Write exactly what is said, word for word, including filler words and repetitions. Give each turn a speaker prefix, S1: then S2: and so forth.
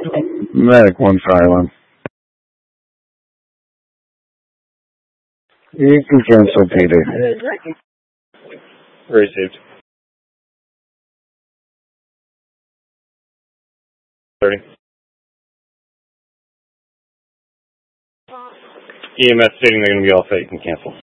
S1: Medic one silent. You can cancel, P D.
S2: Received. thirty. E M S stating they're going to be all set. You can cancel.